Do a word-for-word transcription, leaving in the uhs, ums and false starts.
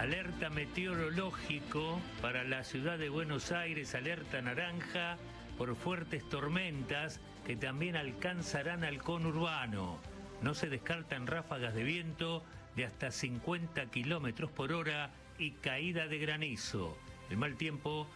Alerta meteorológico para la ciudad de Buenos Aires, alerta naranja por fuertes tormentas que también alcanzarán al conurbano. No se descartan ráfagas de viento de hasta cincuenta kilómetros por hora y caída de granizo. El mal tiempo